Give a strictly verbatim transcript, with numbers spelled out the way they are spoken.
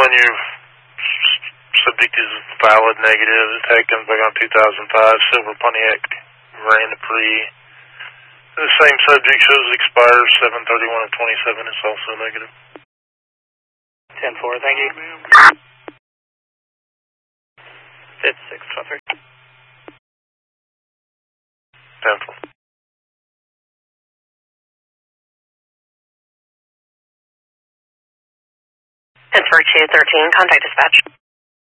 one, your subject is valid, negative. Tag comes back on two thousand five, silver Pontiac Grand Prix. The same subject shows expires seven thirty-one of twenty-seven. It's also negative. ten four, thank you. fifty-six, twelve three. ten four. ten four two thirteen, contact dispatch.